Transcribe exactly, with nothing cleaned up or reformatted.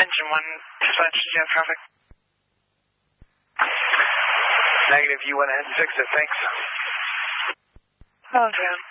engine one, dispatch to J F traffic. Negative, you went ahead and fixed it, thanks. Oh, damn.